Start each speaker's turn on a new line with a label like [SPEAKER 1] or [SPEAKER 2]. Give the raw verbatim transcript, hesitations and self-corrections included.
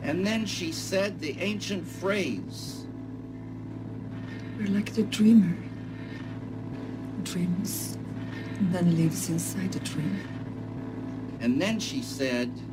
[SPEAKER 1] And then she said the ancient phrase.
[SPEAKER 2] We're like the dreamer. Dreams, and then lives inside the dream.
[SPEAKER 1] And then she said...